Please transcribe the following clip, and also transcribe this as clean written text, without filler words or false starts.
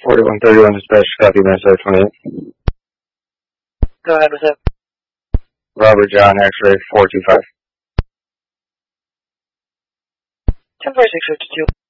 4131 dispatch, copy, Minnesota 28. Go ahead with it. Robert John, X-ray 425. 104652.